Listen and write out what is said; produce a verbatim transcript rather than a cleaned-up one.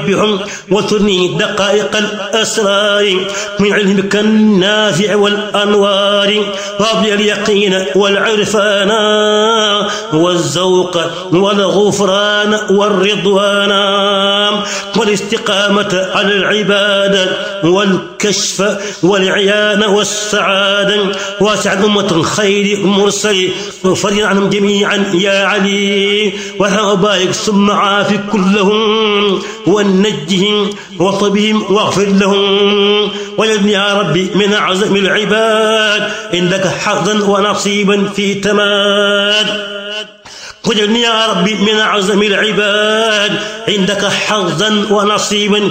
ربهم وثني دقائق الأسرار من علمك النافع والأنوار وابلي اليقين والعرفان والذوق والغفران والرضوان والاستقامة على العبادة والكشف والعيان والسعادة واسع أمة خير مرسل وفرج عنهم جميعا يا علي وبارك ثم عافي كلهم ونجهم وطبهم واغفر لهم وجعلني يا ربي من أعظم العباد عندك حظا ونصيبا في تماد واجعلني يا ربي من أعظم العباد عندك حظا ونصيبا